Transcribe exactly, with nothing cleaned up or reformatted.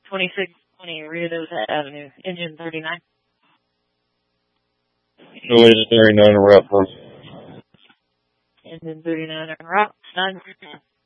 twenty-six twenty Rio Avenue, engine thirty-nine. Engine thirty-nine en route, please. Engine thirty-nine en route, nine.